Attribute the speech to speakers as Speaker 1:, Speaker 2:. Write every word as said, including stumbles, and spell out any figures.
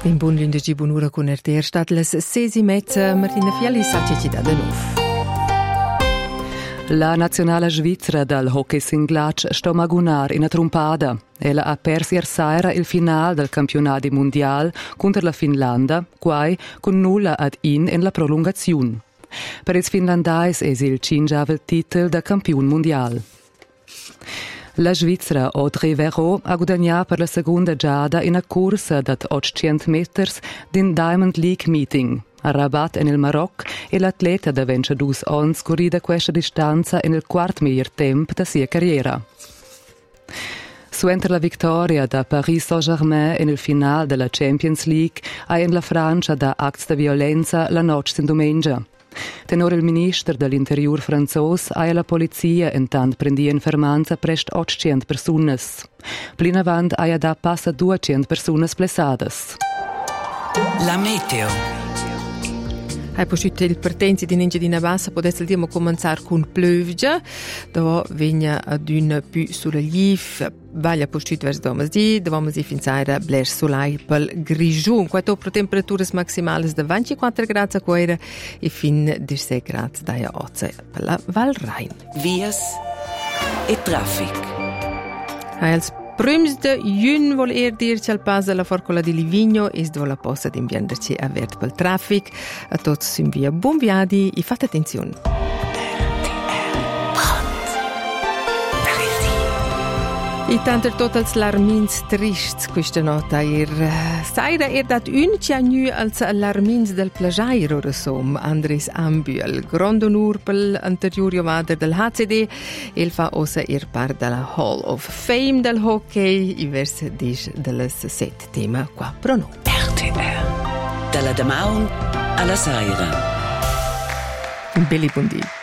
Speaker 1: In buon lunedì, buon'ora con R T R stat les sesi mezza, Martina Fiali sa c'è da nov.
Speaker 2: La nazionale svizzera dal hockey singlac sta magunar in a trompada. Ella ha perso ier sera il final del campionato mondial contro la Finlandia, quai con nulla ad in in la prolungazione. Per il finlandais es il cingiavel titel da campion mondial. La Svizzera Audrey Verreau ha guadagnato per la seconda giada in una corsa da ottocento meters din Diamond League Meeting. A Rabat nel Marocco e l'atleta da ventidue anni corrida questa distanza nel quarto miglior tempo da sua carriera. Suenter la vittoria da Paris Saint-Germain nel finale della Champions League ha in la Francia da atti di violenza la notte in domenica. Tenor il ministro dell'interior franzos ha la polizia intant prendia in fermanza prest ottocento persone. Plin avant ha da passa duecento persone blessadas.
Speaker 3: La meteo.
Speaker 1: Hai posciuto il partenza di Ninja Bassa, potesse dire cominciare con pluvia, dove vigna ad un più sulle gif, vaglia posciuto verso domesdì, dove si finzare bler solai pel grigiun, quattro per temperature maximali da ventiquattro gradi a quaira e fin diciassette gradi da Oze per la Val Rhein.
Speaker 3: Vias e traffic.
Speaker 1: Hai als Prüms de jün vol er dirci al pas alla forcola di Livigno es do la posta d'invianderci avert pel traffic. A tots in via buon viadi e fate attenzione. E tanto totals larmins trists questa nota ir saira er dat un cianu als larmins del plagiairo resom Andres Ambuel grand onur pel anteriorio vader del H C D el fa osa ir par della Hall of Fame del hockey i vers dis delles set tema qua prono
Speaker 3: R T R dalla Damaun alla Saira.
Speaker 1: Belli buon dì.